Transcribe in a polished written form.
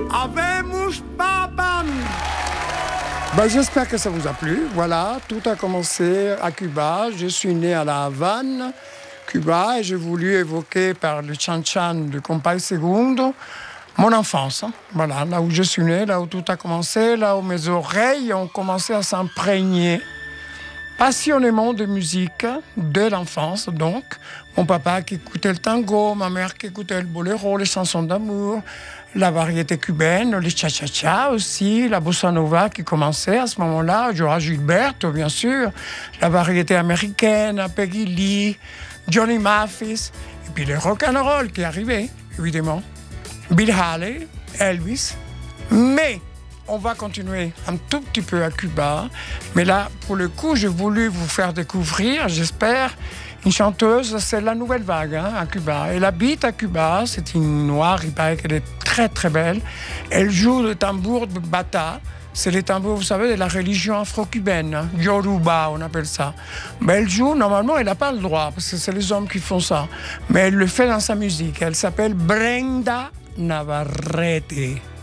Habemos papan. Ben, j'espère que ça vous a plu. Voilà, tout a commencé à Cuba. Je suis né à La Havane, Cuba, et j'ai voulu évoquer par le chan-chan de Compay Segundo mon enfance. Voilà, là où je suis né, là où tout a commencé, là où mes oreilles ont commencé à s'imprégner passionnément de musique dès l'enfance. Donc, mon papa qui écoutait le tango, ma mère qui écoutait le boléro, les chansons d'amour, la variété cubaine, les cha-cha-cha aussi, la bossa nova qui commençait à ce moment-là, Joao Gilberto bien sûr, la variété américaine, Peggy Lee, Johnny Mathis, et puis le rock and roll qui arrivait, évidemment, Bill Haley, Elvis, mais on va continuer un tout petit peu à Cuba, mais là, pour le coup, j'ai voulu vous faire découvrir, j'espère, une chanteuse, c'est la nouvelle vague à Cuba. Elle habite à Cuba, c'est une noire, il paraît qu'elle est très très belle. Elle joue le tambour de bata, c'est les tambours, vous savez, de la religion afro-cubaine, Yoruba, on appelle ça. Mais elle joue, normalement, elle n'a pas le droit, parce que c'est les hommes qui font ça. Mais elle le fait dans sa musique. Elle s'appelle Brenda Navarrete.